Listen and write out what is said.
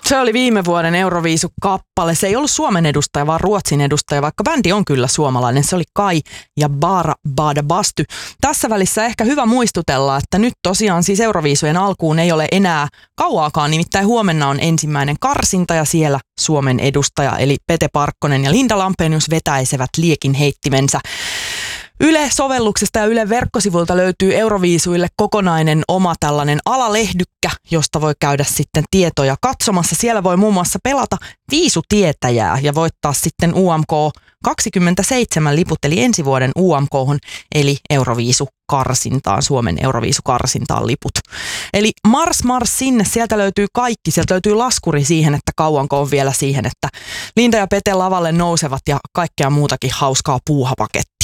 Se oli viime vuoden Euroviisu-kappale. Se ei ollut Suomen edustaja, vaan Ruotsin edustaja, vaikka bändi on kyllä suomalainen. Se oli Kai ja Bara Bada Basty. Tässä välissä ehkä hyvä muistutella, että nyt tosiaan siis Euroviisujen alkuun ei ole enää kauaakaan. Nimittäin huomenna on ensimmäinen karsinta ja siellä Suomen edustaja eli Pete Parkkonen ja Linda Lampenius vetäisevät liekin heittimensä. Yle-sovelluksesta ja Ylen verkkosivuilta löytyy Euroviisuille kokonainen oma tällainen alalehdykkä, josta voi käydä sitten tietoja katsomassa. Siellä voi muun muassa pelata viisutietäjää ja voittaa sitten UMK 27 liput, eli ensi vuoden UMK:hon, eli Euroviisukarsintaan, Suomen Euroviisukarsintaan liput. Eli mars sinne, sieltä löytyy kaikki, sieltä löytyy laskuri siihen, että kauanko on vielä siihen, että Linda ja Pete lavalle nousevat ja kaikkea muutakin hauskaa puuhapakettia.